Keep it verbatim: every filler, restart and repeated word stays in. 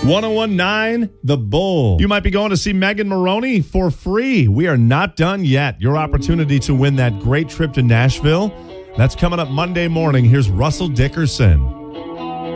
one oh one point nine The Bull. You might be going to see Megan Maroney for free. We are not done yet. Your opportunity to win that great trip to Nashville, that's coming up Monday morning. Here's Russell Dickerson.